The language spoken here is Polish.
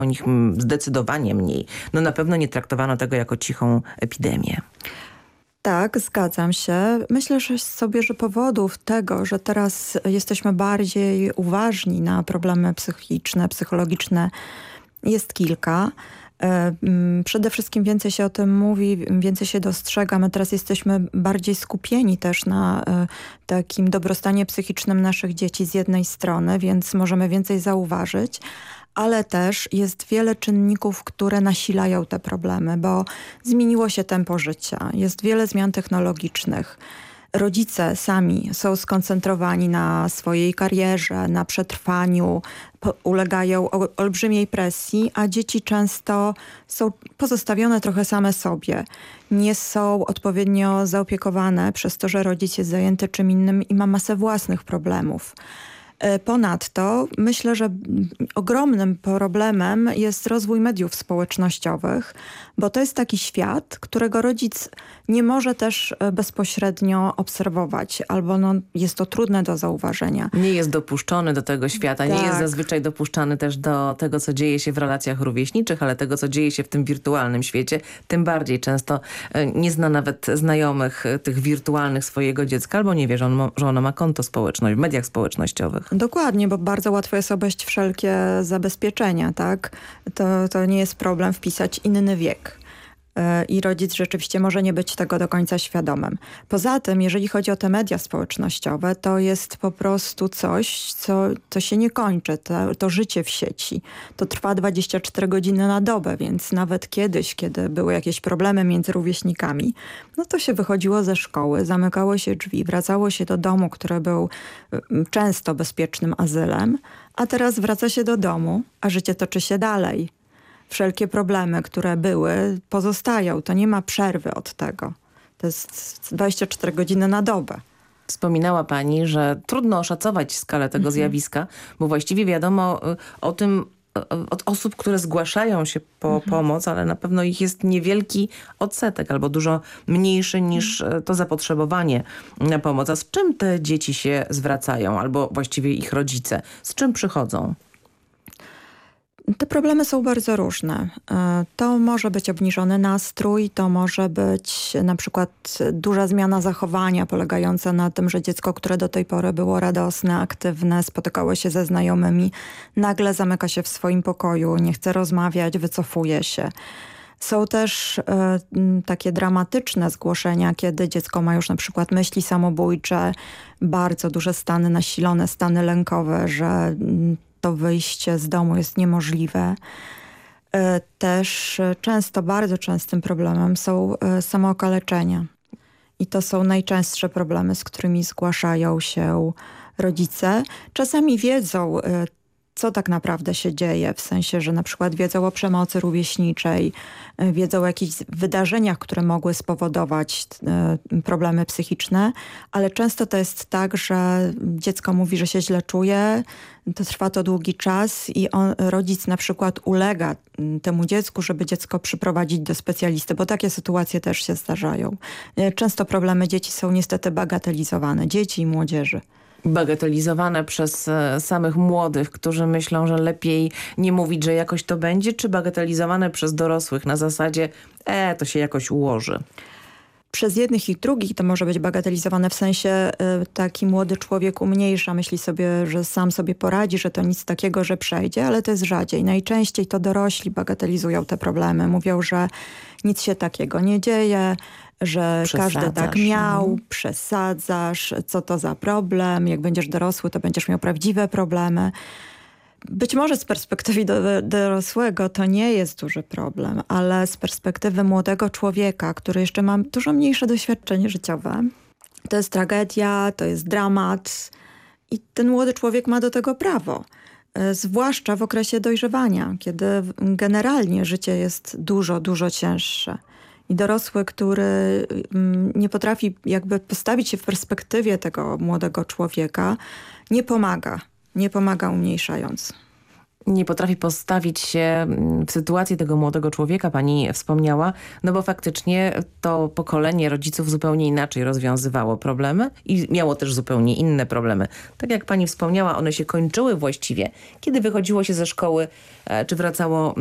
o nich zdecydowanie mniej. No na pewno nie traktowano tego jako cichą epidemię. Tak, zgadzam się. Myślę że powodów tego, że teraz jesteśmy bardziej uważni na problemy psychiczne, psychologiczne, jest kilka. Przede wszystkim więcej się o tym mówi, więcej się dostrzega. My teraz jesteśmy bardziej skupieni też na takim dobrostanie psychicznym naszych dzieci z jednej strony, więc możemy więcej zauważyć. Ale też jest wiele czynników, które nasilają te problemy, bo zmieniło się tempo życia, jest wiele zmian technologicznych. Rodzice sami są skoncentrowani na swojej karierze, na przetrwaniu, ulegają olbrzymiej presji, a dzieci często są pozostawione trochę same sobie. Nie są odpowiednio zaopiekowane przez to, że rodzic jest zajęty czym innym i ma masę własnych problemów. Ponadto myślę, że ogromnym problemem jest rozwój mediów społecznościowych, bo to jest taki świat, którego rodzic nie może też bezpośrednio obserwować, albo jest to trudne do zauważenia. Nie jest dopuszczony do tego świata, tak. Nie jest zazwyczaj dopuszczany też do tego, co dzieje się w relacjach rówieśniczych, ale tego, co dzieje się w tym wirtualnym świecie, tym bardziej często nie zna nawet znajomych tych wirtualnych swojego dziecka, albo nie wie, że ono ma konto społeczne w mediach społecznościowych. Dokładnie, bo bardzo łatwo jest obejść wszelkie zabezpieczenia, tak? To nie jest problem wpisać inny wiek. I rodzic rzeczywiście może nie być tego do końca świadomym. Poza tym, jeżeli chodzi o te media społecznościowe, to jest po prostu coś, co się nie kończy. To życie w sieci. To trwa 24 godziny na dobę, więc nawet kiedyś, kiedy były jakieś problemy między rówieśnikami, no to się wychodziło ze szkoły, zamykało się drzwi, wracało się do domu, który był często bezpiecznym azylem, a teraz wraca się do domu, a życie toczy się dalej. Wszelkie problemy, które były, pozostają. To nie ma przerwy od tego. To jest 24 godziny na dobę. Wspominała pani, że trudno oszacować skalę tego zjawiska, bo właściwie wiadomo o tym od osób, które zgłaszają się po pomoc, ale na pewno ich jest niewielki odsetek albo dużo mniejszy niż to zapotrzebowanie na pomoc. A z czym te dzieci się zwracają albo właściwie ich rodzice? Z czym przychodzą? Te problemy są bardzo różne. To może być obniżony nastrój, to może być na przykład duża zmiana zachowania polegająca na tym, że dziecko, które do tej pory było radosne, aktywne, spotykało się ze znajomymi, nagle zamyka się w swoim pokoju, nie chce rozmawiać, wycofuje się. Są też takie dramatyczne zgłoszenia, kiedy dziecko ma już na przykład myśli samobójcze, bardzo duże stany nasilone, stany lękowe, że to wyjście z domu jest niemożliwe. Też bardzo częstym problemem są samookaleczenia. I to są najczęstsze problemy, z którymi zgłaszają się rodzice. Czasami wiedzą, co tak naprawdę się dzieje, w sensie, że na przykład wiedzą o przemocy rówieśniczej, wiedzą o jakichś wydarzeniach, które mogły spowodować problemy psychiczne, ale często to jest tak, że dziecko mówi, że się źle czuje, to trwa to długi czas i rodzic na przykład ulega temu dziecku, żeby dziecko przyprowadzić do specjalisty, bo takie sytuacje też się zdarzają. Często problemy dzieci są niestety bagatelizowane, dzieci i młodzieży. Bagatelizowane przez samych młodych, którzy myślą, że lepiej nie mówić, że jakoś to będzie, czy bagatelizowane przez dorosłych na zasadzie to się jakoś ułoży? Przez jednych i drugich to może być bagatelizowane, w sensie taki młody człowiek umniejsza, myśli sobie, że sam sobie poradzi, że to nic takiego, że przejdzie, ale to jest rzadziej. Najczęściej to dorośli bagatelizują te problemy. Mówią, że nic się takiego nie dzieje, że każdy tak miał, przesadzasz, co to za problem, jak będziesz dorosły, to będziesz miał prawdziwe problemy. Być może z perspektywy dorosłego to nie jest duży problem, ale z perspektywy młodego człowieka, który jeszcze ma dużo mniejsze doświadczenie życiowe, to jest tragedia, to jest dramat i ten młody człowiek ma do tego prawo. Zwłaszcza w okresie dojrzewania, kiedy generalnie życie jest dużo, dużo cięższe. I dorosły, który nie potrafi jakby postawić się w perspektywie tego młodego człowieka, nie pomaga umniejszając. nie potrafi postawić się w sytuacji tego młodego człowieka, pani wspomniała, no bo faktycznie to pokolenie rodziców zupełnie inaczej rozwiązywało problemy i miało też zupełnie inne problemy. Tak jak pani wspomniała, one się kończyły właściwie, kiedy wychodziło się ze szkoły, czy wracało